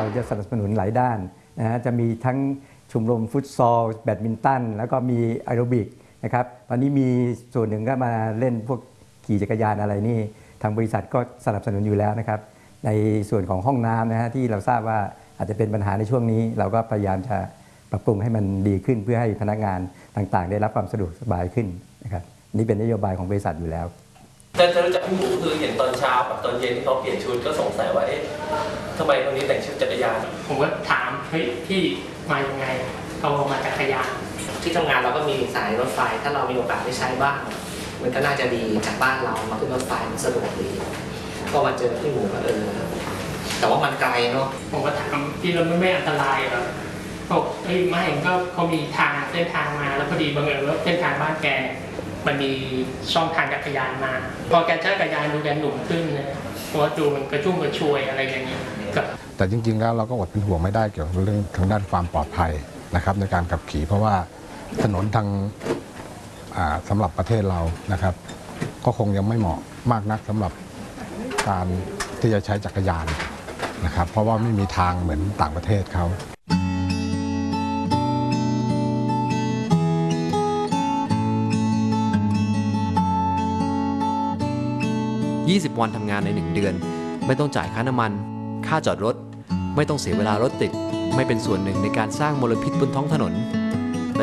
เราจะสนับสนุนหลายด้านนะฮะจะมีทั้งชมรมฟุตซอลแบดมินตันแล้วก็มีแอโรบิกนะครับตอนนี้มีส่วนหนึ่งก็มาเล่นพวกขี่จักรยานอะไรนี่ทางบริษัทก็สนับสนุนอยู่แล้วนะครับในส่วนของห้องน้ำนะฮะที่เราทราบว่าอาจจะเป็นปัญหาในช่วงนี้เราก็พยายามจะปรับปรุงให้มันดีขึ้นเพื่อให้พนักงานต่างๆได้รับความสะดวกสบายขึ้นนะครับนี่เป็นนโยบายของบริษัทอยู่แล้วจะรู้จักพี่หมูคือเห็นตอนเช้ากับตอนเย็นที่เขาเปลี่ยนชุดก็สงสัยว่าเอ๊ะทำไมคนนี้แต่งชุดจักรยานผมก็ถามเฮ้ยพี่มายังไงเอามาจักรยานที่ทำงานเราก็มีสายรถไฟถ้าเรามีโอกาสได้ใช้บ้างมันก็น่าจะดีจากบ้านเรามาขึ้นรถไฟมันสะดวกดีก็มาเจอพี่หมูก็แต่ว่ามันไกลเนาะผมก็ถามพี่เราไม่อันตรายเหรอบอกไม่ก็เขามีทางเส้นทางมาแล้วพอดีบังเอิญว่าเส้นทางบ้านแกมันมีช่องทางจักรยานมาพอแกใช้จักรยานดูแกหนุ่มขึ้นนะเพราะว่าดูมันกระชุ่มกระชวยอะไรอย่างนี้แต่จริงๆแล้วเราก็อดเป็นห่วงไม่ได้เกี่ยวกับเรื่องทางด้านความปลอดภัยนะครับในการขับขี่เพราะว่าถนนทางสำหรับประเทศเรานะครับก็คงยังไม่เหมาะมากนักสำหรับการที่จะใช้จักรยานนะครับเพราะว่าไม่มีทางเหมือนต่างประเทศเขา 20 วันทำงานใน1 เดือนไม่ต้องจ่ายค่าน้ำมันค่าจอดรถไม่ต้องเสียเวลารถติดไม่เป็นส่วนหนึ่งในการสร้างมลพิษบนท้องถนน